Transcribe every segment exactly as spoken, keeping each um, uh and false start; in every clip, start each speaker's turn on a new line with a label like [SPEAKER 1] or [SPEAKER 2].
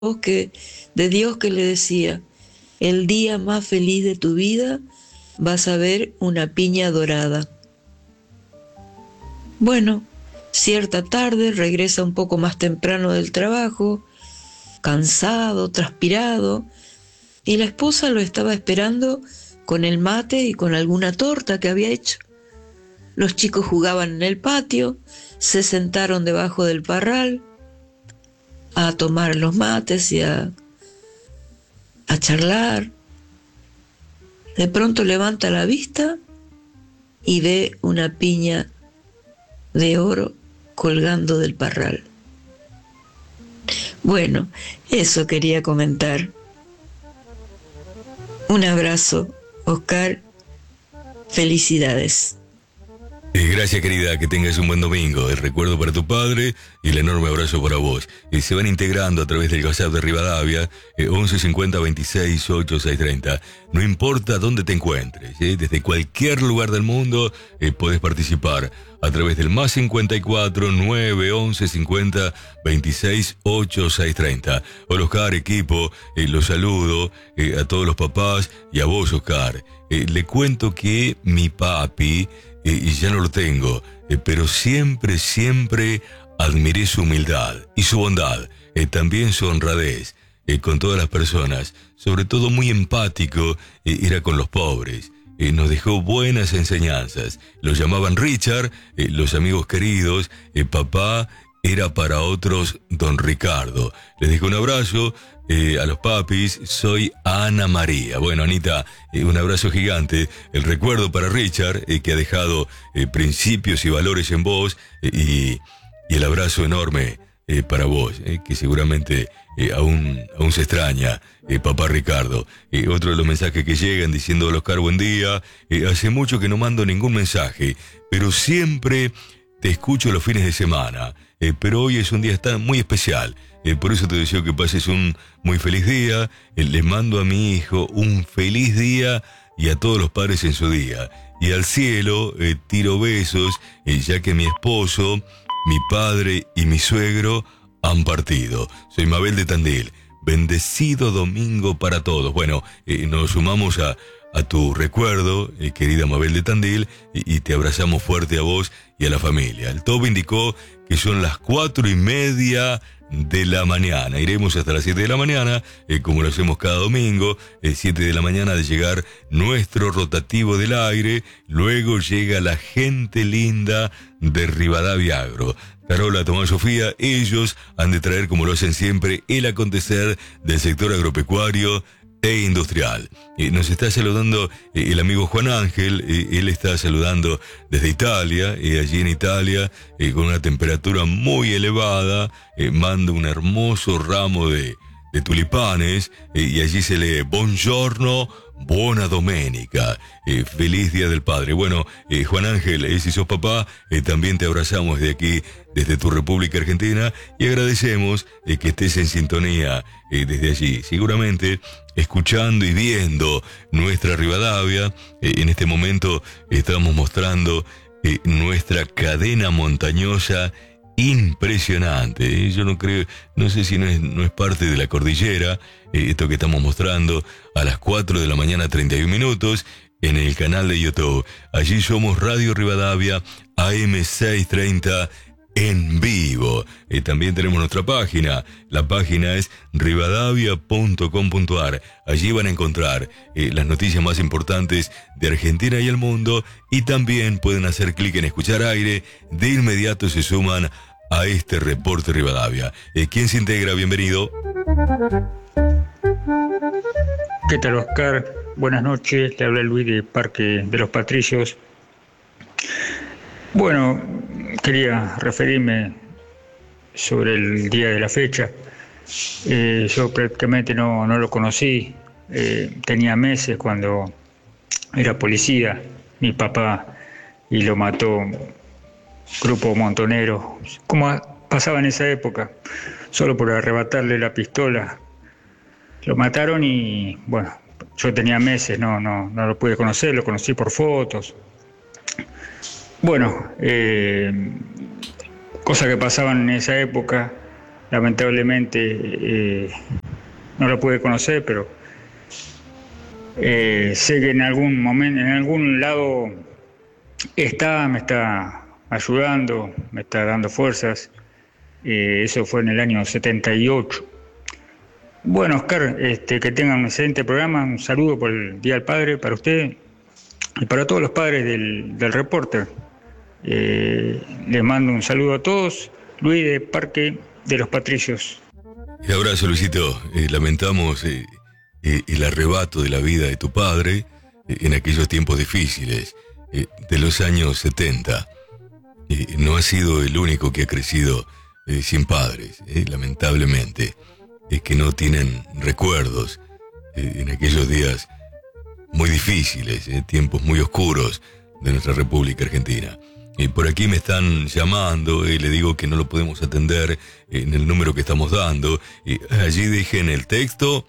[SPEAKER 1] que, de Dios que le decía, el día más feliz de tu vida vas a ver una piña dorada. Bueno, cierta tarde regresa un poco más temprano del trabajo, cansado, transpirado, y la esposa lo estaba esperando con el mate y con alguna torta que había hecho. Los chicos jugaban en el patio, se sentaron debajo del parral a tomar los mates y a, a charlar. De pronto levanta la vista y ve una piña de oro colgando del parral. Bueno, eso quería comentar. Un abrazo, Oscar. Felicidades.
[SPEAKER 2] Eh, gracias, querida, que tengas un buen domingo. El recuerdo para tu padre y el enorme abrazo para vos. Eh, se van integrando a través del WhatsApp de Rivadavia, eh, once cincuenta veintiséis ocho seis treinta. No importa dónde te encuentres, eh, desde cualquier lugar del mundo eh, podés participar a través del más cincuenta y cuatro nueve once cincuenta veintiséis ocho seis treinta. Hola, Oscar, equipo, eh, los saludo eh, a todos los papás y a vos, Oscar. Eh, le cuento que mi papi, Eh, y ya no lo tengo, eh, pero siempre, siempre admiré su humildad y su bondad, eh, también su honradez, eh, con todas las personas, sobre todo muy empático, eh, era con los pobres, eh, nos dejó buenas enseñanzas, lo llamaban Richard, eh, los amigos queridos, eh, papá era para otros don Ricardo. Les dejo un abrazo. Eh, a los papis, soy Ana María. Bueno, Anita, eh, un abrazo gigante. El recuerdo para Richard, eh, que ha dejado eh, principios y valores en vos, eh, y, y el abrazo enorme eh, para vos, eh, que seguramente eh, aún, aún se extraña, eh, papá Ricardo. Eh, otro de los mensajes que llegan diciendo, Oscar, buen día. Eh, hace mucho que no mando ningún mensaje, pero siempre te escucho los fines de semana. Eh, pero hoy es un día tan muy especial. Eh, por eso te deseo que pases un muy feliz día. Eh, les mando a mi hijo un feliz día y a todos los padres en su día. Y al cielo eh, tiro besos, eh, ya que mi esposo, mi padre y mi suegro han partido. Soy Mabel de Tandil. Bendecido domingo para todos. Bueno, eh, nos sumamos a, a tu recuerdo, eh, querida Mabel de Tandil, y, y te abrazamos fuerte a vos y a la familia. El T O B indicó que son las cuatro y media de la mañana. Iremos hasta las siete de la mañana, eh, como lo hacemos cada domingo, eh, siete de la mañana de llegar nuestro rotativo del aire, luego llega la gente linda de Rivadavia Agro. Carola, Tomás, Sofía, ellos han de traer, como lo hacen siempre, el acontecer del sector agropecuario e industrial. Eh, nos está saludando eh, el amigo Juan Ángel, eh, él está saludando desde Italia, eh, allí en Italia, eh, con una temperatura muy elevada, eh, manda un hermoso ramo de, de tulipanes, eh, y allí se lee Buongiorno, buona domenica, eh, feliz Día del Padre. Bueno, eh, Juan Ángel, eh, si sos papá, eh, también te abrazamos de aquí, desde tu República Argentina, y agradecemos eh, que estés en sintonía eh, desde allí. Seguramente escuchando y viendo nuestra Rivadavia, eh, en este momento estamos mostrando eh, nuestra cadena montañosa impresionante. Eh, yo no creo, no sé si no es, no es parte de la cordillera, eh, esto que estamos mostrando a las cuatro de la mañana, treinta y un minutos, en el canal de YouTube. Allí somos Radio Rivadavia, A M seiscientos treinta, en vivo. Eh, también tenemos nuestra página. La página es rivadavia punto com punto ar. Allí van a encontrar eh, las noticias más importantes de Argentina y el mundo, y también pueden hacer clic en escuchar aire. De inmediato se suman a este reporte Rivadavia. Eh, ¿Quién se integra? Bienvenido.
[SPEAKER 3] ¿Qué tal, Oscar? Buenas noches, te habla Luis de Parque de los Patricios. Bueno, quería referirme sobre el día de la fecha. Eh, yo prácticamente no, no lo conocí, eh, tenía meses cuando era policía, mi papá, y lo mató un grupo montonero, como pasaba en esa época, solo por arrebatarle la pistola. Lo mataron y, bueno, yo tenía meses, no, no, no lo pude conocer, lo conocí por fotos. Bueno, eh, cosas que pasaban en esa época, lamentablemente eh, no lo pude conocer, pero eh, sé que en algún momento, en algún lado está, me está ayudando, me está dando fuerzas. Eh, eso fue en el año setenta y ocho. Bueno, Oscar, este, que tengan un excelente programa. Un saludo por el Día del Padre para usted y para todos los padres del, del Reporter. Eh, les mando un saludo a todos. Luis de Parque de los Patricios.
[SPEAKER 2] Un abrazo, Luisito. Eh, lamentamos eh, eh, el arrebato de la vida de tu padre eh, en aquellos tiempos difíciles eh, de los años setenta. Eh, no ha sido el único que ha crecido eh, sin padres, eh, lamentablemente. Es que no tienen recuerdos eh, en aquellos días muy difíciles, eh, tiempos muy oscuros de nuestra República Argentina. Y por aquí me están llamando y eh, le digo que no lo podemos atender eh, en el número que estamos dando. Eh, allí dejen el texto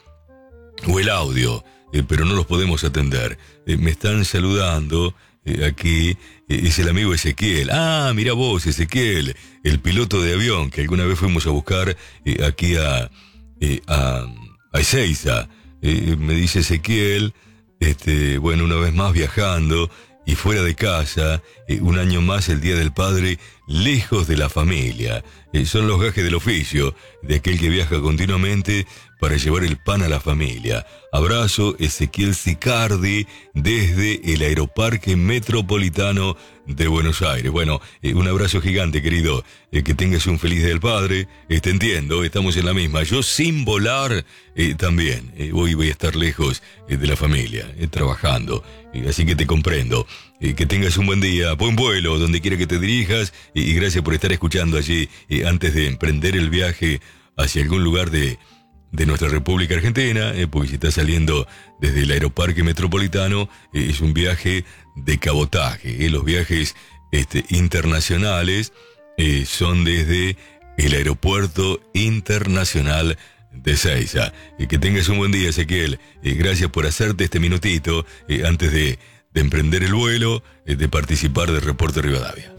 [SPEAKER 2] o el audio, eh, pero no los podemos atender. Eh, me están saludando eh, aquí, eh, es el amigo Ezequiel. Ah, mira vos, Ezequiel, el piloto de avión que alguna vez fuimos a buscar eh, aquí a... Eh, a, a Ezeiza. Eh, me dice Ezequiel, este, bueno, una vez más viajando y fuera de casa, eh, un año más el Día del Padre, lejos de la familia. Eh, son los gajes del oficio, de aquel que viaja continuamente para llevar el pan a la familia. Abrazo, Ezequiel Sicardi, desde el Aeroparque Metropolitano de Buenos Aires. Bueno, eh, un abrazo gigante, querido. Eh, que tengas un feliz Día del Padre. Eh, te entiendo, estamos en la misma. Yo sin volar eh, también. Eh, hoy voy a estar lejos eh, de la familia, eh, trabajando. Eh, así que te comprendo. Eh, que tengas un buen día, buen vuelo, donde quiera que te dirijas. Eh, y gracias por estar escuchando allí eh, antes de emprender el viaje hacia algún lugar de... de nuestra República Argentina, eh, porque si está saliendo desde el Aeroparque Metropolitano, eh, es un viaje de cabotaje. Eh, los viajes este, internacionales eh, son desde el Aeropuerto Internacional de Ezeiza. Eh, que tengas un buen día, Ezequiel. Eh, gracias por hacerte este minutito eh, antes de, de emprender el vuelo, eh, de participar del Reporte Rivadavia.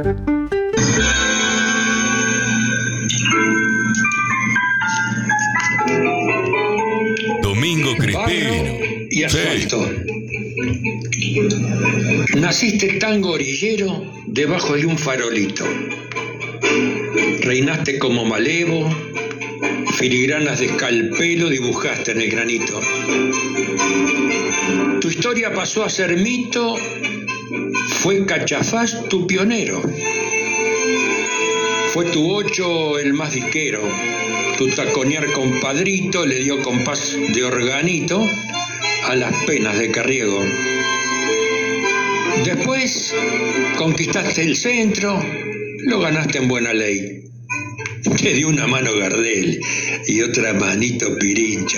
[SPEAKER 2] Domingo Crispino
[SPEAKER 4] y asfalto. Sí. Naciste tan gorillero debajo de un farolito. Reinaste como malevo, filigranas de escalpelo dibujaste en el granito. Tu historia pasó a ser mito, fue Cachafaz tu pionero. Fue tu ocho el más disquero. Tu taconear compadrito le dio compás de organito a las penas de Carriego. Después conquistaste el centro, lo ganaste en buena ley. Te dio una mano Gardel y otra manito Pirincho.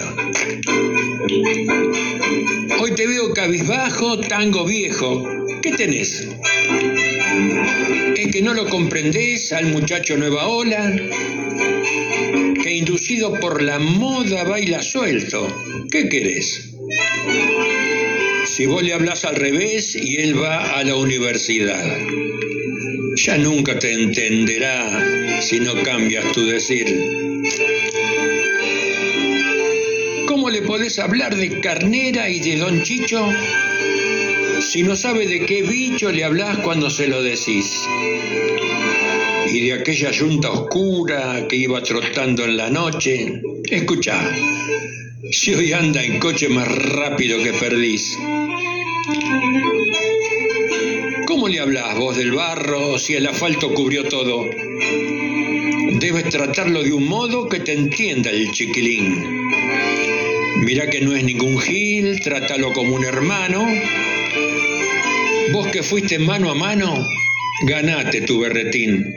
[SPEAKER 4] Hoy te veo cabizbajo, tango viejo. ¿Qué tenés? ¿Es que no lo comprendés al muchacho nueva ola? Que inducido por la moda baila suelto. ¿Qué querés? Si vos le hablás al revés y él va a la universidad, ya nunca te entenderá si no cambias tu decir. ¿Cómo le podés hablar de Carnera y de Don Chicho si no sabe de qué bicho le hablás cuando se lo decís? Y de aquella yunta oscura que iba trotando en la noche, escuchá, si hoy anda en coche más rápido que Perdiz. ¿Cómo le hablás vos del barro si el asfalto cubrió todo? Debes tratarlo de un modo que te entienda el chiquilín. Mirá que no es ningún gil, trátalo como un hermano. Vos que fuiste mano a mano, ganate tu berretín.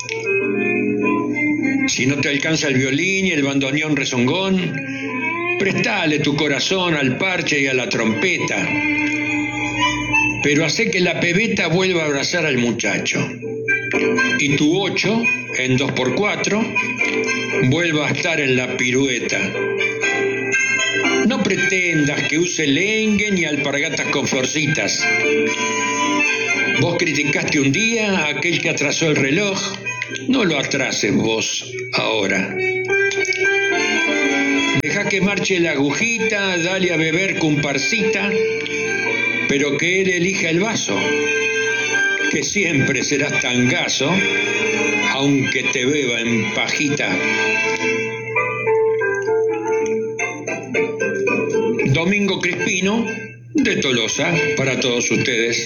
[SPEAKER 4] Si no te alcanza el violín y el bandoneón rezongón, prestale tu corazón al parche y a la trompeta. Pero hacé que la pebeta vuelva a abrazar al muchacho. Y tu ocho, en dos por cuatro, vuelva a estar en la pirueta. No pretendas que use lengue ni alpargatas con florcitas. Vos criticaste un día a aquel que atrasó el reloj No lo atrases vos ahora. Deja que marche la agujita, dale a beber comparsita, pero que él elija el vaso, que siempre serás tangazo, aunque te beba en pajita. Domingo Crispino, de Tolosa, para todos ustedes.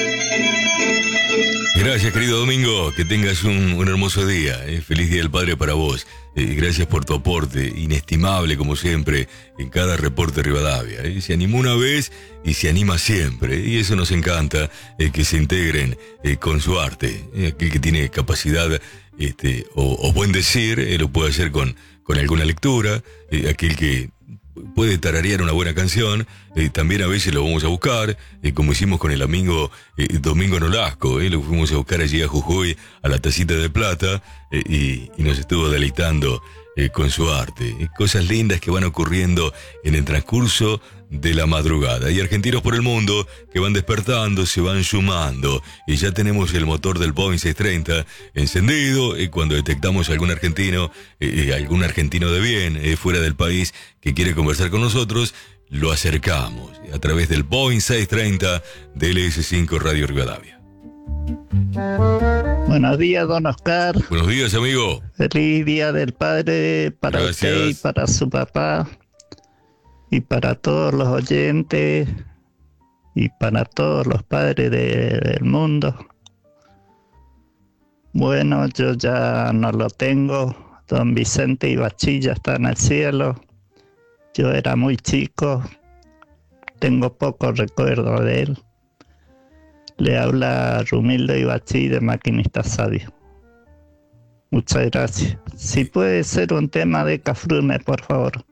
[SPEAKER 2] Gracias, querido Domingo, que tengas un, un hermoso día. Eh. Feliz Día del Padre para vos. Eh, gracias por tu aporte, inestimable como siempre, en cada reporte Rivadavia. Eh. Se animó una vez y se anima siempre. Y eso nos encanta, eh, que se integren eh, con su arte. Eh, aquel que tiene capacidad este, o, o buen decir, eh, lo puede hacer con, con alguna lectura. Eh, aquel que puede tararear una buena canción, eh, también a veces lo vamos a buscar, eh, como hicimos con el amigo eh, Domingo Nolasco, eh, lo fuimos a buscar allí a Jujuy, a la Tacita de Plata, eh, y, y nos estuvo deleitando eh, con su arte. Eh, cosas lindas que van ocurriendo en el transcurso de la madrugada. Hay argentinos por el mundo que van despertando, se van sumando, y ya tenemos el motor del Boeing seiscientos treinta encendido. Y cuando detectamos algún argentino, eh, algún argentino de bien, eh, fuera del país, que quiere conversar con nosotros, lo acercamos a través del Boeing seiscientos treinta de L S cinco Radio Rivadavia.
[SPEAKER 5] Buenos días, don Oscar.
[SPEAKER 2] Buenos días, amigo.
[SPEAKER 5] Feliz Día del Padre para
[SPEAKER 2] Gracias.
[SPEAKER 5] usted y para su papá, y para todos los oyentes, y para todos los padres de, del mundo. Bueno, yo ya no lo tengo. Don Vicente Ibachí ya está en el cielo. Yo era muy chico, tengo poco recuerdo de él. Le habla Rumildo Ibachí, de Maquinista Sabio. Muchas gracias. Si puede ser un tema de Cafrune, por favor.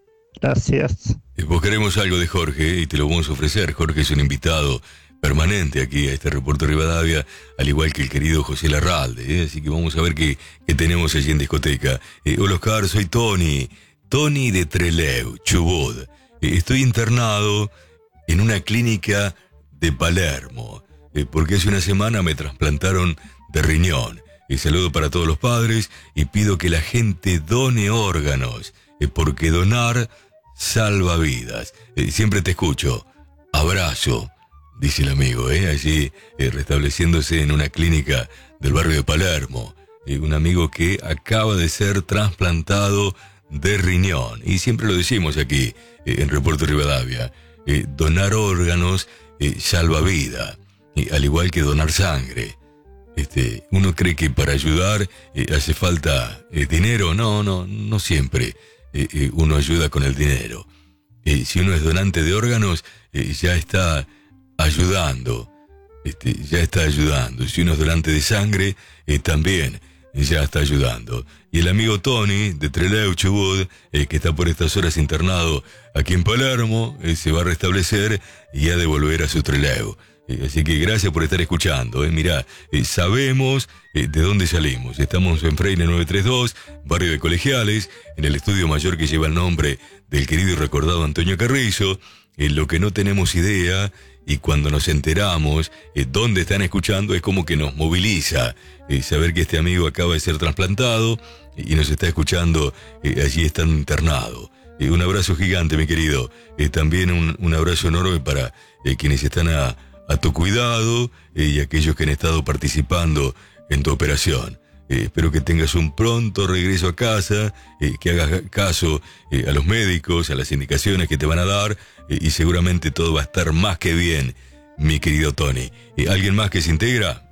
[SPEAKER 5] Gracias.
[SPEAKER 2] Buscaremos algo de Jorge y te lo vamos a ofrecer. Jorge es un invitado permanente aquí a este reporte Rivadavia, al igual que el querido José Larralde, ¿eh? Así que vamos a ver qué, qué tenemos allí en discoteca. Eh, hola Oscar, soy Tony, Tony de Trelew, Chubut. Eh, estoy internado en una clínica de Palermo, eh, porque hace una semana me trasplantaron de riñón. Y saludo para todos los padres y pido que la gente done órganos, eh, porque donar salva vidas. Eh, siempre te escucho. Abrazo, dice el amigo, ¿eh? Allí eh, restableciéndose en una clínica del barrio de Palermo. Eh, un amigo que acaba de ser trasplantado de riñón. Y siempre lo decimos aquí, eh, en Reporte Rivadavia. Eh, donar órganos eh, salva vida, eh, al igual que donar sangre. Este, uno cree que para ayudar eh, hace falta eh, dinero. No, no, no siempre. Eh, eh, uno ayuda con el dinero. Eh, si uno es donante de órganos, eh, ya está ayudando, este, ya está ayudando. Si uno es donante de sangre, eh, también ya está ayudando. Y el amigo Tony, de Trelew, Chubut, eh, que está por estas horas internado aquí en Palermo, eh, se va a restablecer y ha de volver a su Trelew. Eh, así que gracias por estar escuchando. Eh. Mirá, eh, sabemos eh, de dónde salimos. Estamos en Freire novecientos treinta y dos, barrio de Colegiales, en el estudio mayor que lleva el nombre del querido y recordado Antonio Carrizo. Eh, lo que no tenemos idea, y cuando nos enteramos eh, dónde están escuchando, es como que nos moviliza eh, saber que este amigo acaba de ser trasplantado y nos está escuchando. Eh, allí está internado. Eh, un abrazo gigante, mi querido. Eh, también un, un abrazo enorme para eh, quienes están a a tu cuidado eh, y aquellos que han estado participando en tu operación. Eh, espero que tengas un pronto regreso a casa, eh, que hagas caso eh, a los médicos, a las indicaciones que te van a dar, eh, y seguramente todo va a estar más que bien, mi querido Tony. Eh, ¿Alguien más que se integra?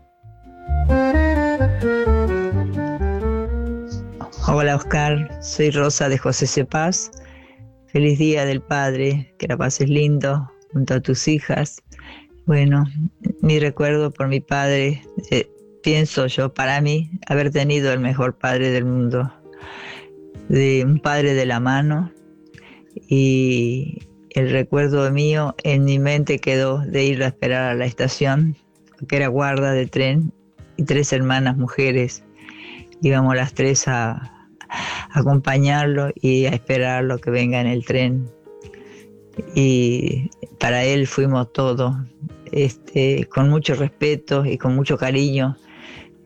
[SPEAKER 6] Hola Oscar, soy Rosa de José Cepaz. Feliz Día del Padre, que la pases lindo junto a tus hijas. Bueno, mi recuerdo por mi padre, eh, pienso yo, para mí, haber tenido el mejor padre del mundo, de un padre de la mano, y el recuerdo mío en mi mente quedó de ir a esperar a la estación, que era guarda de tren, y tres hermanas mujeres, íbamos las tres a, a acompañarlo y a esperarlo que venga en el tren, y para él fuimos todo. Este, con mucho respeto y con mucho cariño.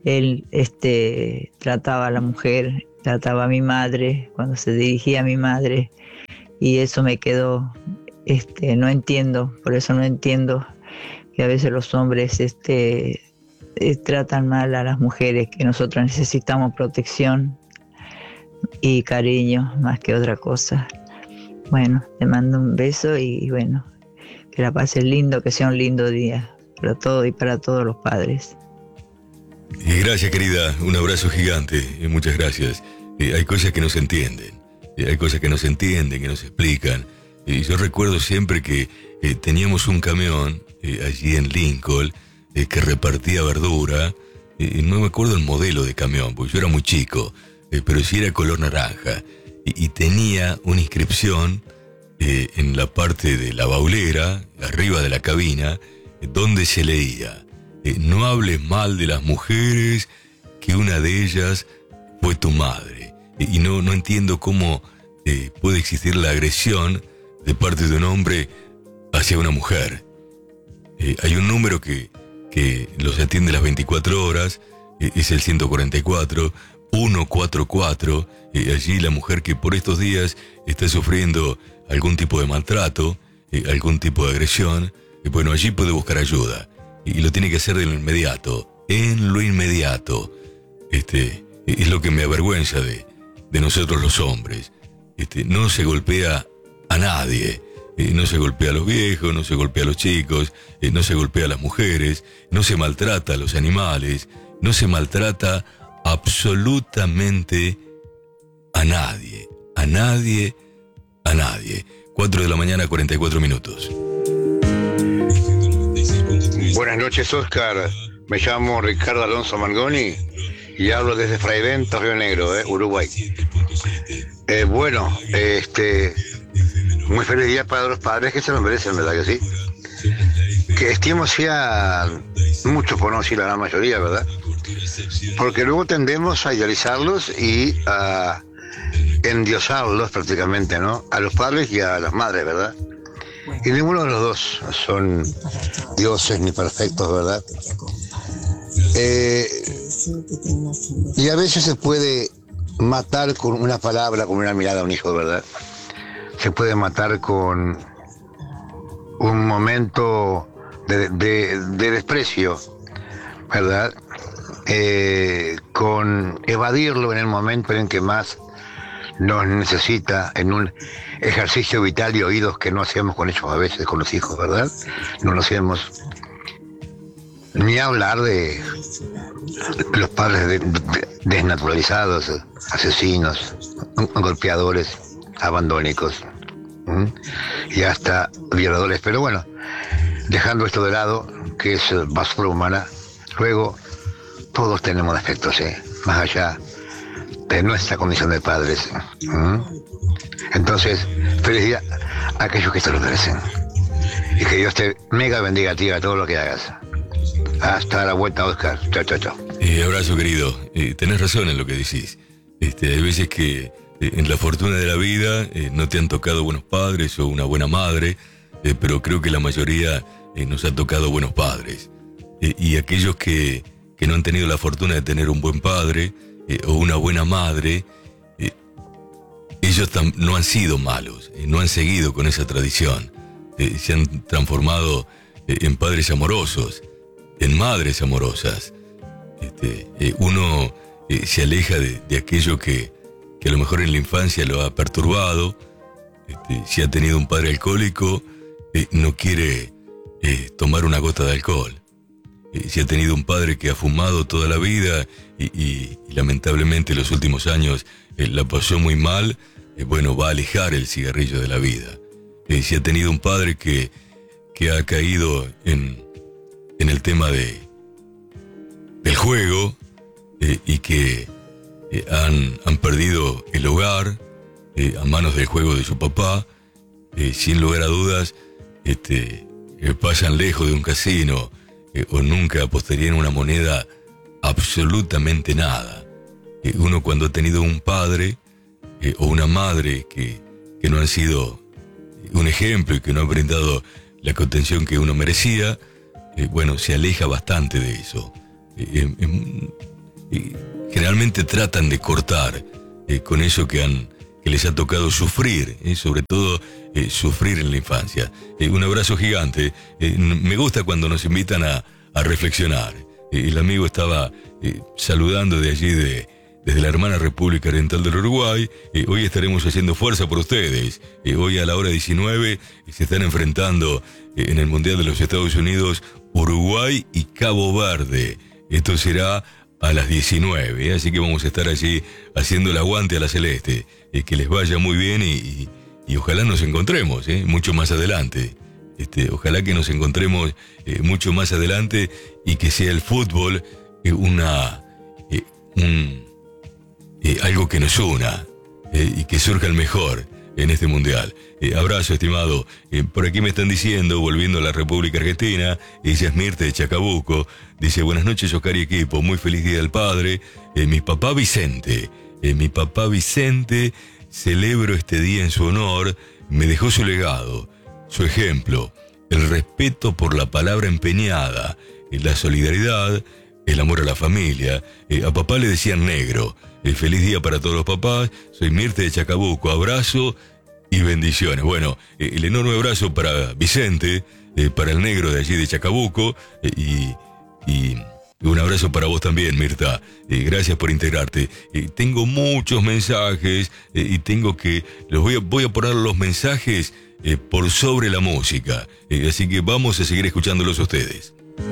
[SPEAKER 6] él este, trataba a la mujer, trataba a mi madre, cuando se dirigía a mi madre, y eso me quedó, este, no entiendo, por eso no entiendo que a veces los hombres este, eh, tratan mal a las mujeres, que nosotros necesitamos protección y cariño más que otra cosa. Bueno, te mando un beso y, y bueno, que la pases lindo, que sea un lindo día para todo y para todos los padres.
[SPEAKER 2] Y gracias, querida, un abrazo gigante, y muchas gracias. Eh, hay cosas que no se entienden, eh, hay cosas que no se entienden, que no se explican. Y yo recuerdo siempre que eh, teníamos un camión eh, allí en Lincoln eh, que repartía verdura. Eh, no me acuerdo el modelo de camión, porque yo era muy chico, eh, pero sí era color naranja. Y, y tenía una inscripción eh, en la parte de la baulera, arriba de la cabina, eh, donde se leía: eh, no hables mal de las mujeres, que una de ellas fue tu madre. Eh, y no, no entiendo cómo eh, puede existir la agresión de parte de un hombre hacia una mujer. Eh, hay un número que, que los atiende las veinticuatro horas, eh, es el ciento cuarenta y cuatro, ciento cuarenta y cuatro, eh, allí la mujer que por estos días está sufriendo algún tipo de maltrato, eh, algún tipo de agresión, eh, bueno, allí puede buscar ayuda, y lo tiene que hacer de lo inmediato, en lo inmediato. Este, es lo que me avergüenza de, de nosotros los hombres. Este, no se golpea a nadie, eh, no se golpea a los viejos, no se golpea a los chicos, eh, no se golpea a las mujeres, no se maltrata a los animales, no se maltrata absolutamente a nadie, a nadie, a nadie. cuatro de la mañana, cuarenta y cuatro minutos.
[SPEAKER 7] Buenas noches, Oscar. Me llamo Ricardo Alonso Mangoni y hablo desde Fraiventos, Río Negro, eh, Uruguay. Eh, bueno, este, muy feliz día para los padres, que se lo merecen, ¿verdad que sí? Que estimo sea mucho, por no decir la gran mayoría, ¿verdad? Porque luego tendemos a idealizarlos y a endiosarlos prácticamente, ¿no? A los padres y a las madres, ¿verdad? Y ninguno de los dos son dioses ni perfectos, ¿verdad? Eh, y a veces se puede matar con una palabra, con una mirada a un hijo, ¿verdad? Se puede matar con un momento de, de, de desprecio, ¿verdad? Eh, con evadirlo en el momento en que más nos necesita, en un ejercicio vital de oídos que no hacemos con ellos a veces, con los hijos, ¿verdad? No lo hacemos. Ni hablar de los padres de, de, desnaturalizados, asesinos, golpeadores, abandónicos, ¿m? Y hasta violadores. Pero bueno, dejando esto de lado, que es basura humana, luego todos tenemos defectos, ¿eh? Más allá de nuestra condición de padres. ¿m? Entonces, feliz día a aquellos que se lo merecen. Y que Dios te mega bendiga a ti, a todo lo que hagas. Hasta la vuelta, Oscar. Chao, chao, chao.
[SPEAKER 2] Eh, abrazo, querido. Eh, tenés razón en lo que decís. Este, hay veces que eh, en la fortuna de la vida eh, no te han tocado buenos padres o una buena madre, eh, pero creo que la mayoría eh, nos ha tocado buenos padres. Eh, y aquellos que, que no han tenido la fortuna de tener un buen padre eh, o una buena madre, eh, ellos tam- no han sido malos, eh, no han seguido con esa tradición. Eh, se han transformado eh, en padres amorosos, en madres amorosas. Este, eh, uno eh, se aleja de, de aquello que, que a lo mejor en la infancia lo ha perturbado. Este, si ha tenido un padre alcohólico, eh, no quiere eh, tomar una gota de alcohol. Eh, si ha tenido un padre que ha fumado toda la vida y, y, y lamentablemente los últimos años eh, la pasó muy mal, eh, bueno, va a alejar el cigarrillo de la vida. Eh, si ha tenido un padre que, que ha caído en, en el tema de del juego eh, y que eh, han, han perdido el hogar eh, a manos del juego de su papá, eh, sin lugar a dudas, este, eh, pasan lejos de un casino eh, o nunca apostarían una moneda absolutamente nada. Eh, uno cuando ha tenido un padre eh, o una madre que, que no han sido un ejemplo y que no han brindado la contención que uno merecía, eh, bueno, se aleja bastante de eso. Eh, eh, eh, generalmente tratan de cortar eh, con eso que han que les ha tocado sufrir, eh, sobre todo eh, sufrir en la infancia. Eh, un abrazo gigante. Eh, me gusta cuando nos invitan a, a reflexionar. Eh, el amigo estaba eh, saludando de allí, de, desde la hermana República Oriental del Uruguay. Eh, hoy estaremos haciendo fuerza por ustedes. Eh, hoy a la hora diecinueve eh, se están enfrentando eh, en el Mundial de los Estados Unidos Uruguay y Cabo Verde. Esto será a las diecinueve, ¿eh? Así que vamos a estar allí haciendo el aguante a la celeste. Eh, que les vaya muy bien y, y, y ojalá nos encontremos ¿eh? mucho más adelante. Este, ojalá que nos encontremos eh, mucho más adelante y que sea el fútbol eh, una eh, un, eh, algo que nos una eh, y que surja el mejor en este mundial. Eh, abrazo, estimado. Eh, por aquí me están diciendo, volviendo a la República Argentina, ella es Mirta de Chacabuco, dice: buenas noches, Oscar y equipo, muy feliz Día del Padre. Eh, mi papá Vicente, eh, mi papá Vicente, celebro este día en su honor, me dejó su legado, su ejemplo, el respeto por la palabra empeñada, eh, la solidaridad, el amor a la familia. Eh, a papá le decían negro. Eh, feliz día para todos los papás. Soy Mirta de Chacabuco. Abrazo y bendiciones. Bueno, eh, el enorme abrazo para Vicente, eh, para el negro de allí de Chacabuco, eh, y, y un abrazo para vos también, Mirta. Eh, gracias por integrarte. Eh, tengo muchos mensajes eh, y tengo que... los voy a, voy a poner los mensajes eh, por sobre la música. Eh, así que vamos a seguir escuchándolos a ustedes.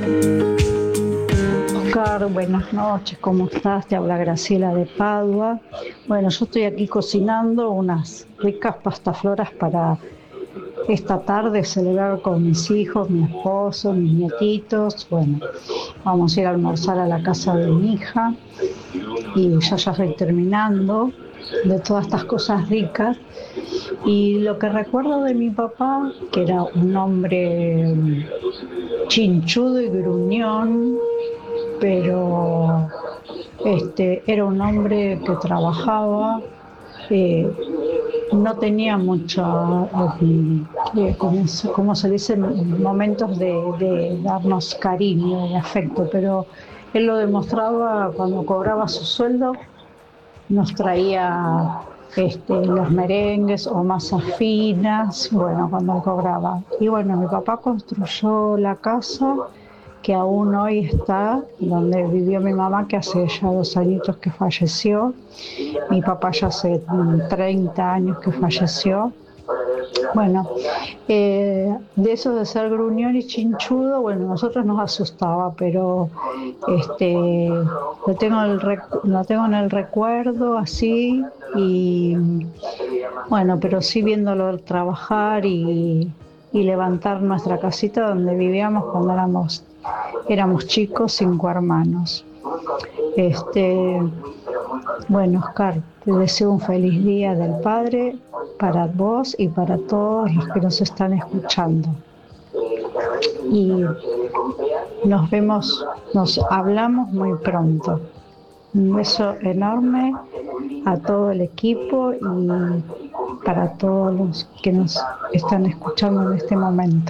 [SPEAKER 8] Oscar, buenas noches, ¿cómo estás? Te habla Graciela de Padua. Bueno, yo estoy aquí cocinando unas ricas pastafloras para esta tarde celebrar con mis hijos, mi esposo, mis nietitos. Bueno, vamos a ir a almorzar a la casa de mi hija y yo ya estoy terminando de todas estas cosas ricas. Y lo que recuerdo de mi papá, que era un hombre chinchudo y gruñón, pero este, era un hombre que trabajaba, eh, no tenía mucha, eh, como, como se dice, momentos de, de darnos cariño y afecto, pero él lo demostraba cuando cobraba su sueldo, nos traía este, los merengues o masas finas, bueno, cuando él cobraba. Y bueno, mi papá construyó la casa que aún hoy está donde vivió mi mamá, que hace ya dos añitos que falleció. Mi papá ya hace treinta años que falleció. Bueno, eh, de eso de ser gruñón y chinchudo, bueno, a nosotros nos asustaba, pero este, lo tengo, el recu- lo tengo en el recuerdo así, y bueno, pero sí viéndolo trabajar y, y levantar nuestra casita donde vivíamos cuando éramos, éramos chicos, cinco hermanos. Este, bueno, Oscar, te deseo un feliz Día del Padre para vos y para todos los que nos están escuchando. Y nos vemos, nos hablamos muy pronto. Un beso enorme a todo el equipo y para todos los que nos están escuchando en este momento.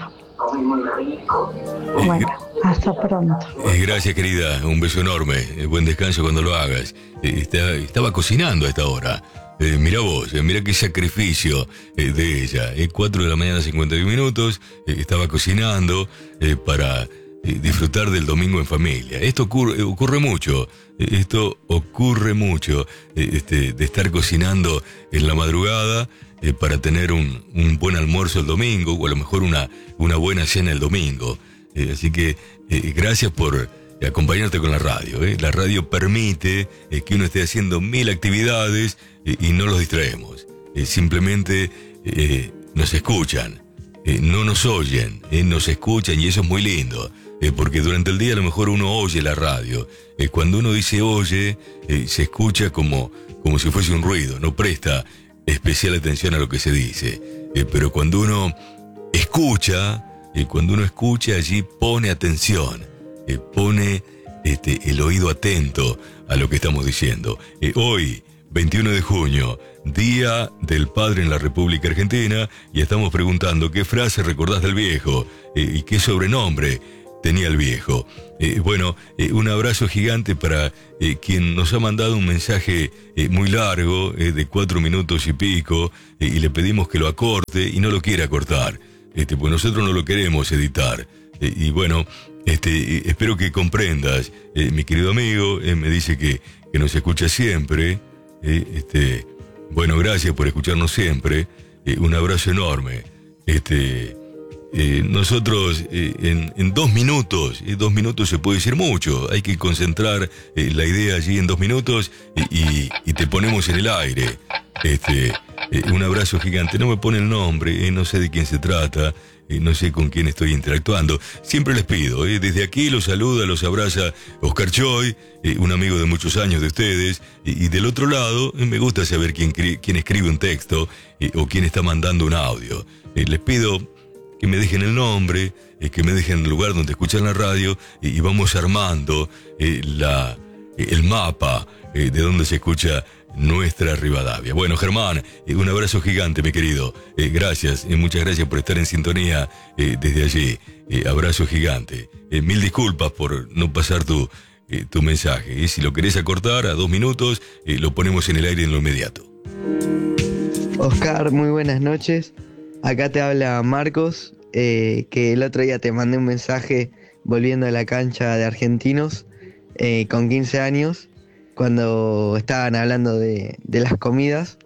[SPEAKER 8] Bueno, hasta pronto.
[SPEAKER 2] Gracias, querida, un beso enorme, buen descanso cuando lo hagas. Estaba cocinando a esta hora. Eh, mira vos, eh, mira qué sacrificio eh, de ella. Eh, cuatro de la mañana, cincuenta y uno minutos, eh, estaba cocinando eh, para eh, disfrutar del domingo en familia. Esto ocurre, ocurre mucho, eh, esto ocurre mucho, eh, este, de estar cocinando en la madrugada eh, para tener un, un buen almuerzo el domingo, o a lo mejor una, una buena cena el domingo. Eh, así que eh, gracias por acompañarte con la radio. ¿eh? La radio permite eh, que uno esté haciendo mil actividades eh, y no los distraemos. Eh, simplemente eh, nos escuchan, eh, no nos oyen, eh, nos escuchan, y eso es muy lindo. Eh, porque durante el día a lo mejor uno oye la radio. Eh, cuando uno dice oye, eh, se escucha como, como si fuese un ruido, no presta especial atención a lo que se dice. Eh, pero cuando uno escucha, eh, cuando uno escucha, allí pone atención. Eh, pone este, el oído atento a lo que estamos diciendo. Eh, hoy, veintiuno de junio, Día del Padre en la República Argentina, y estamos preguntando qué frase recordás del viejo eh, y qué sobrenombre tenía el viejo. Eh, bueno, eh, un abrazo gigante para eh, quien nos ha mandado un mensaje eh, muy largo, eh, de cuatro minutos y pico, eh, y le pedimos que lo acorte y no lo quiera cortar, este, pues nosotros no lo queremos editar. Eh, y bueno, este, eh, espero que comprendas, eh, mi querido amigo, eh, me dice que, que nos escucha siempre, eh, este, bueno, gracias por escucharnos siempre, eh, un abrazo enorme. Este... Eh, nosotros eh, en, en dos minutos, en dos minutos se puede decir mucho, hay que concentrar eh, la idea allí en dos minutos y, y, y te ponemos en el aire. Este, eh, un abrazo gigante, no me pone el nombre, eh, no sé de quién se trata, eh, no sé con quién estoy interactuando. Siempre les pido, eh, desde aquí los saluda, los abraza Oscar Choy, eh, un amigo de muchos años de ustedes, y, y del otro lado eh, me gusta saber quién, quién escribe un texto eh, o quién está mandando un audio. Eh, les pido que me dejen el nombre, eh, que me dejen el lugar donde escuchan la radio, eh, y vamos armando eh, la, eh, el mapa eh, de donde se escucha nuestra Rivadavia. Bueno, Germán, eh, un abrazo gigante, mi querido. Eh, gracias, eh, muchas gracias por estar en sintonía eh, desde allí. Eh, abrazo gigante. Eh, mil disculpas por no pasar tu, eh, tu mensaje. Eh, si lo querés acortar a dos minutos, eh, lo ponemos en el aire en lo inmediato.
[SPEAKER 9] Oscar, muy buenas noches. Acá te habla Marcos, eh, que el otro día te mandé un mensaje volviendo a la cancha de Argentinos eh, con quince años, cuando estaban hablando de, de las comidas.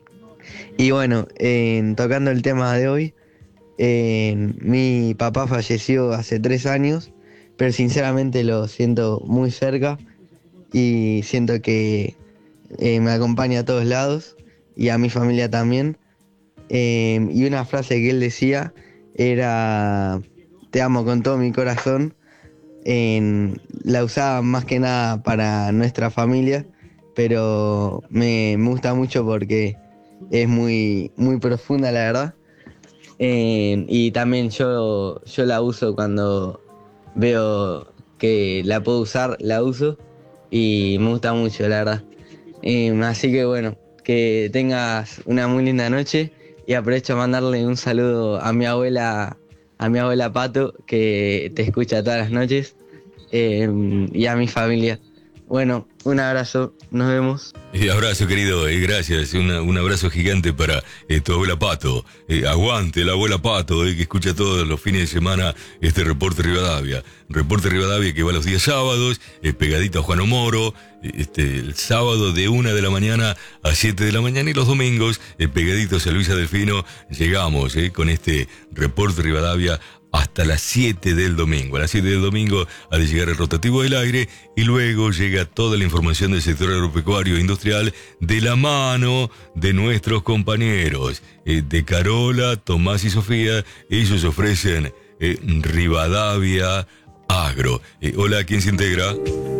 [SPEAKER 9] Y bueno, eh, tocando el tema de hoy, eh, mi papá falleció hace tres años, pero sinceramente lo siento muy cerca y siento que eh, me acompaña a todos lados y a mi familia también. Eh, y una frase que él decía era: te amo con todo mi corazón. Eh, la usaba más que nada para nuestra familia, pero me, me gusta mucho porque es muy, muy profunda, la verdad. Eh, y también yo, yo la uso cuando veo que la puedo usar, la uso, y me gusta mucho, la verdad. Eh, así que bueno, que tengas una muy linda noche. Y aprovecho a mandarle un saludo a mi abuela, a mi abuela Pato, que te escucha todas las noches, eh, y a mi familia. Bueno, un abrazo, nos vemos.
[SPEAKER 2] Eh, abrazo, querido, eh, gracias. Una, un abrazo gigante para eh, tu abuela Pato. Eh, aguante la abuela Pato, eh, que escucha todos los fines de semana este Reporte Rivadavia. Reporte Rivadavia que va los días sábados, eh, pegadito a Juan Omoro, eh, este, el sábado de una de la mañana a siete de la mañana, y los domingos, eh, pegaditos a Luisa Delfino, llegamos eh, con este Reporte Rivadavia hasta las siete del domingo. A las siete del domingo ha de llegar el rotativo del aire y luego llega toda la información del sector agropecuario e industrial de la mano de nuestros compañeros, eh, de Carola, Tomás y Sofía. Ellos ofrecen eh, Rivadavia Agro. Eh, hola, ¿quién se integra?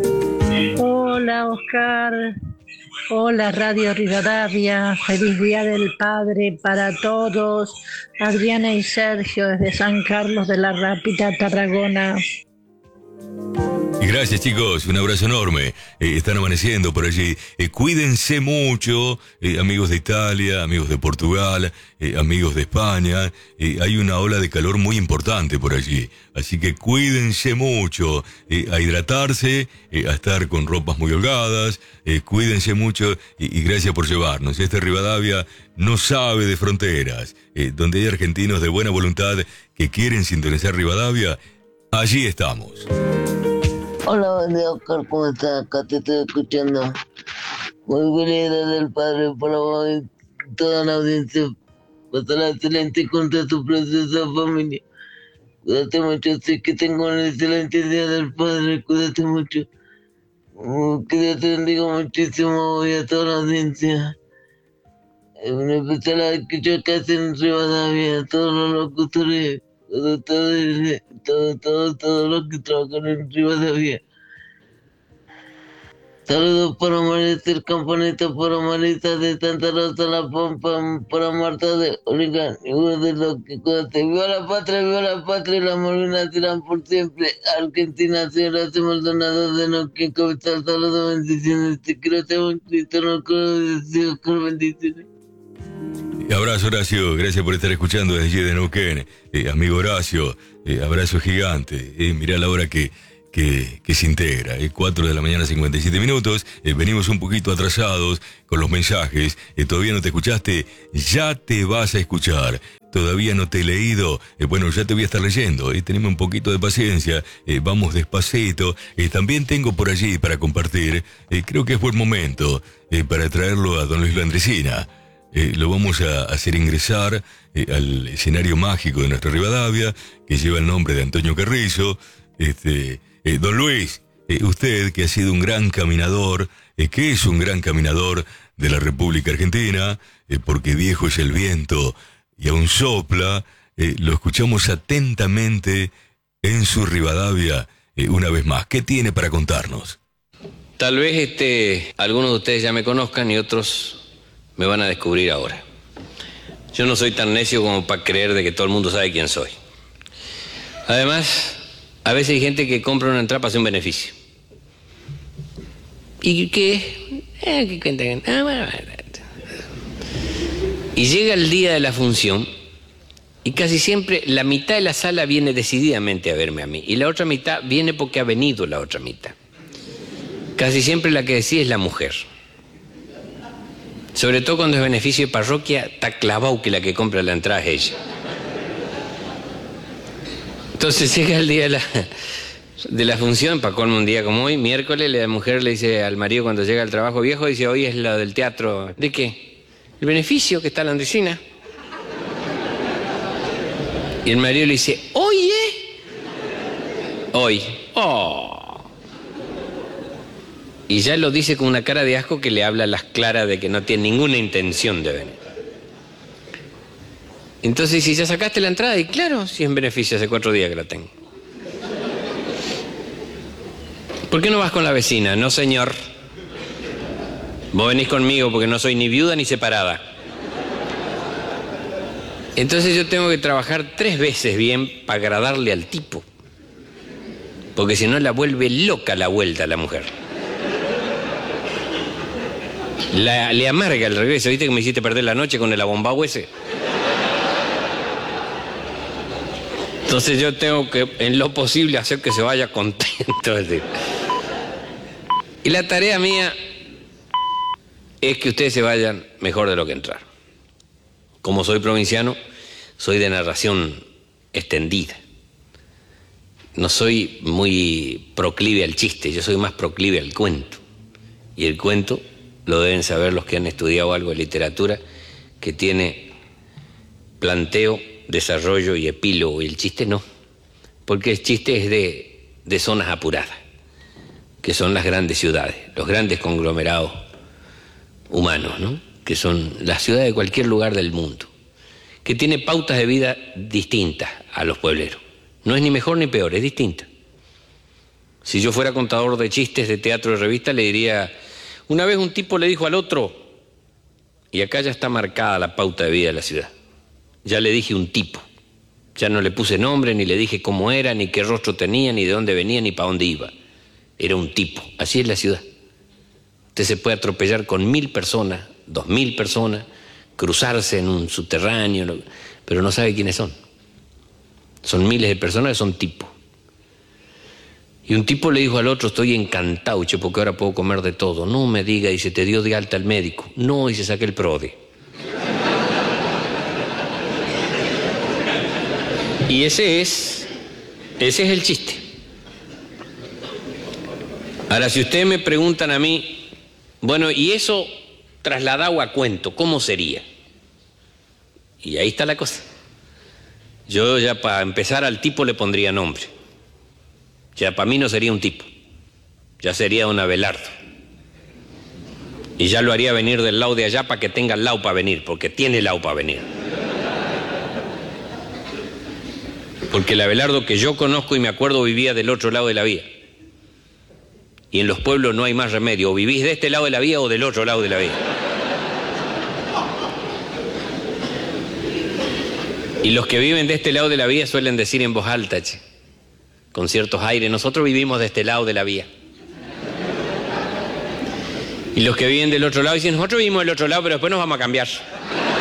[SPEAKER 10] Hola, Oscar. Hola, Radio Rivadavia. Feliz Día del Padre para todos. Adriana y Sergio desde San Carlos de la Rápida, Tarragona.
[SPEAKER 2] Gracias, chicos, un abrazo enorme. Eh, están amaneciendo por allí. Eh, cuídense mucho, eh, amigos de Italia, amigos de Portugal, eh, amigos de España. Eh, hay una ola de calor muy importante por allí. Así que cuídense mucho, eh, a hidratarse, eh, a estar con ropas muy holgadas. Eh, cuídense mucho y, y gracias por llevarnos. Este Rivadavia no sabe de fronteras. Eh, donde hay argentinos de buena voluntad que quieren sintonizar Rivadavia, allí estamos.
[SPEAKER 11] Hola, buen día, Oscar, ¿cómo estás? Acá te estoy escuchando. Muy feliz Día del Padre para vos y toda la audiencia. Pasará excelente contra tu preciosa familia. Cuídate mucho, sé que tengo un excelente Día del Padre, cuídate mucho. Que Dios te bendiga muchísimo y a toda la audiencia. En especial a que yo acá en Rivadavia, a todos los locutores, todos, todos, todos, todos, todos los que trabajan en Rivadavia. Saludos para Marita el Campanita, para Marita de Santa Rosa La Pampa, para Marta de Oligán, y uno de los que cuídate. Viva la patria, viva la patria, y las Malvinas irán por siempre. Argentina, señora, hacemos donador de Noquín, Capital, saludos, bendiciones. Te quiero, te amo, Cristo, no creo, deseo con bendiciones.
[SPEAKER 2] Abrazo, Horacio, gracias por estar escuchando desde allí de Neuquén. Eh, amigo Horacio, eh, abrazo gigante. Eh, mirá la hora que, que, que se integra, eh, cuatro de la mañana, cincuenta y siete minutos. Eh, venimos un poquito atrasados con los mensajes. Eh, todavía no te escuchaste, ya te vas a escuchar. Todavía no te he leído, eh, bueno, ya te voy a estar leyendo. Eh, tenemos un poquito de paciencia, eh, vamos despacito. Eh, también tengo por allí para compartir, eh, creo que es buen momento eh, para traerlo a don Luis Landresina. Eh, lo vamos a hacer ingresar eh, al escenario mágico de nuestra Rivadavia, que lleva el nombre de Antonio Carrizo. Este, eh, don Luis, eh, usted que ha sido un gran caminador, eh, que es un gran caminador de la República Argentina, eh, porque viejo es el viento y aún sopla, eh, lo escuchamos atentamente en su Rivadavia eh, una vez más. ¿Qué tiene para contarnos?
[SPEAKER 12] Tal vez este, algunos de ustedes ya me conozcan y otros me van a descubrir ahora. Yo no soy tan necio como para creer de que todo el mundo sabe quién soy. Además, a veces hay gente que compra una entrada para hacer un beneficio. ¿Y qué? Eh, ¿qué cuentan? Ah, bueno. Y llega el día de la función y casi siempre la mitad de la sala viene decididamente a verme a mí y la otra mitad viene porque ha venido la otra mitad. Casi siempre la que decide es la mujer. Sobre todo cuando es beneficio de parroquia, está clavado que la que compra la entrada es ella. Entonces llega el día de la, de la función, para colmo un día como hoy, miércoles, la mujer le dice al marido cuando llega al trabajo viejo, dice, hoy es lo del teatro. ¿De qué? El beneficio que está la Andresina. Y el marido le dice, ¿hoy, eh? Hoy. Oh. Y ya lo dice con una cara de asco que le habla a las claras de que no tiene ninguna intención de venir. Entonces, si ya sacaste la entrada, y claro, si es en beneficio, hace cuatro días que la tengo. ¿Por qué no vas con la vecina? No, señor. Vos venís conmigo porque no soy ni viuda ni separada. Entonces yo tengo que trabajar tres veces bien para agradarle al tipo. Porque si no la vuelve loca la vuelta a la mujer. La, le amarga el regreso. ¿Viste que me hiciste perder la noche con el abombao ese? Entonces yo tengo que, en lo posible, hacer que se vaya contento. Y la tarea mía es que ustedes se vayan mejor de lo que entraron. Como soy provinciano, soy de narración extendida. No soy muy proclive al chiste, yo soy más proclive al cuento. Y el cuento lo deben saber los que han estudiado algo de literatura, que tiene planteo, desarrollo y epílogo, y el chiste no, porque el chiste es de, de zonas apuradas, que son las grandes ciudades, los grandes conglomerados humanos, ¿no? Que son las ciudades de cualquier lugar del mundo, que tiene pautas de vida distintas a los puebleros. No es ni mejor ni peor, es distinta. Si yo fuera contador de chistes de teatro de revista, le diría... Una vez un tipo le dijo al otro, y acá ya está marcada la pauta de vida de la ciudad. Ya le dije un tipo. Ya no le puse nombre, ni le dije cómo era, ni qué rostro tenía, ni de dónde venía, ni para dónde iba. Era un tipo. Así es la ciudad. Usted se puede atropellar con mil personas, dos mil personas, cruzarse en un subterráneo, pero no sabe quiénes son. Son miles de personas que son tipos. Y un tipo le dijo al otro, estoy encantado, che, porque ahora puedo comer de todo. No me diga, dice, te dio de alta el médico. No, y se saque el PRODE. Y ese es, ese es el chiste. Ahora, si ustedes me preguntan a mí, bueno, y eso trasladado a cuento, ¿cómo sería? Y ahí está la cosa. Yo ya para empezar al tipo le pondría nombre. Ya para mí no sería un tipo, ya sería un Abelardo. Y ya lo haría venir del lado de allá para que tenga el lado para venir, porque tiene el lado para venir. Porque el Abelardo que yo conozco y me acuerdo vivía del otro lado de la vía. Y en los pueblos no hay más remedio, o vivís de este lado de la vía o del otro lado de la vía. Y los que viven de este lado de la vía suelen decir en voz alta, che, con ciertos aires, nosotros vivimos de este lado de la vía. Y los que viven del otro lado dicen, nosotros vivimos del otro lado, pero después nos vamos a cambiar.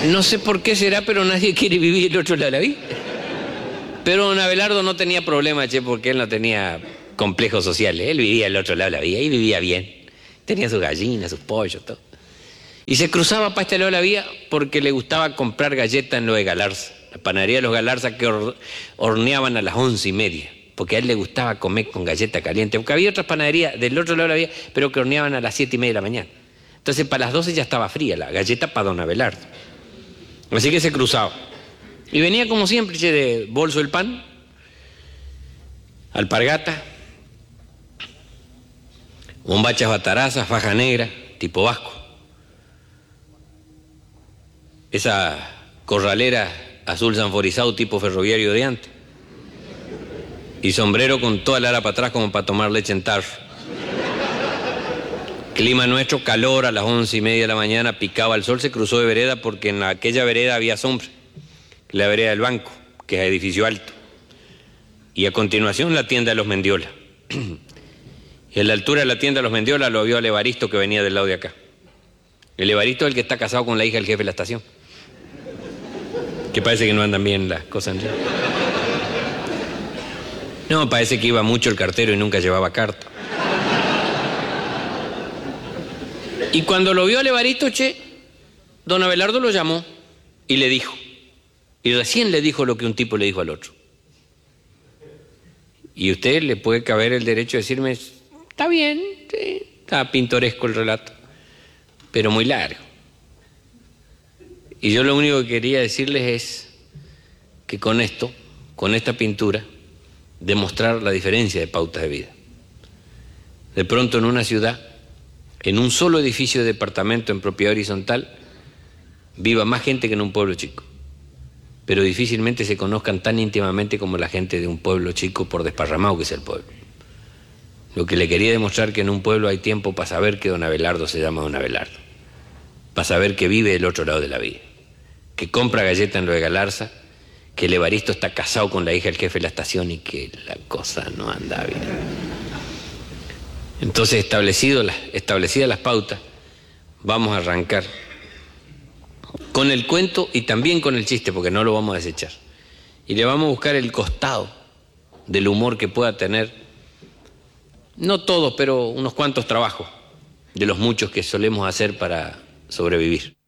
[SPEAKER 12] No sé por qué será, pero nadie quiere vivir el otro lado de la vía. Pero don Abelardo no tenía problema, che, porque él no tenía complejos sociales. Él vivía al otro lado de la vía y vivía bien. Tenía sus gallinas, sus pollos, todo. Y se cruzaba para este lado de la vía porque le gustaba comprar galletas en lo de Galarza. La panadería de los Galarza que hor horneaban a las once y media. Porque a él le gustaba comer con galleta caliente. Porque había otras panaderías del otro lado de la vía, pero que horneaban a las siete y media de la mañana. Entonces para las doce ya estaba fría la galleta para don Abelardo. Así que se cruzaba. Y venía como siempre, che, de bolso el pan, alpargata, bombachas batarazas, faja negra, tipo vasco. Esa corralera azul sanforizado tipo ferroviario de antes. Y sombrero con toda la ala para atrás como para tomar leche en tarro. Clima nuestro, calor a las once y media de la mañana, picaba el sol, se cruzó de vereda porque en aquella vereda había sombra. La vereda del banco, que es edificio alto. Y a continuación la tienda de los Mendiola. Y a la altura de la tienda de los Mendiola lo vio al Evaristo que venía del lado de acá. El Evaristo es el que está casado con la hija del jefe de la estación. Que parece que no andan bien las cosas. No, parece que iba mucho el cartero y nunca llevaba carta. Y cuando lo vio al Evaristo, che, don Abelardo lo llamó y le dijo. Y recién le dijo lo que un tipo le dijo al otro. Y usted le puede caber el derecho de decirme, está bien, sí, está pintoresco el relato, pero muy largo. Y yo lo único que quería decirles es que con esto, con esta pintura, demostrar la diferencia de pautas de vida. De pronto en una ciudad, en un solo edificio de departamento en propiedad horizontal, viva más gente que en un pueblo chico. Pero difícilmente se conozcan tan íntimamente como la gente de un pueblo chico por desparramado que es el pueblo. Lo que le quería demostrar que en un pueblo hay tiempo para saber que don Abelardo se llama don Abelardo, para saber que vive del otro lado de la vía, que compra galleta en lo de Galarza, que el Evaristo está casado con la hija del jefe de la estación y que la cosa no anda bien. Entonces, establecido las, establecidas las pautas, vamos a arrancar con el cuento y también con el chiste, porque no lo vamos a desechar. Y le vamos a buscar el costado del humor que pueda tener, no todos, pero unos cuantos trabajos, de los muchos que solemos hacer para sobrevivir.